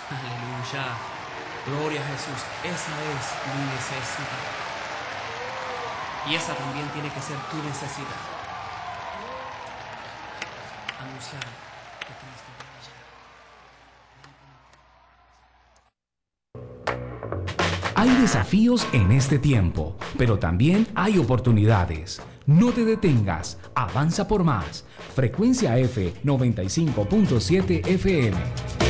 Aleluya. Gloria a Jesús. Esa es mi necesidad. Y esa también tiene que ser tu necesidad. Anunciar que Cristo viene ya. Hay desafíos en este tiempo, pero también hay oportunidades. No te detengas, avanza por más. Frecuencia F 95.7 FM.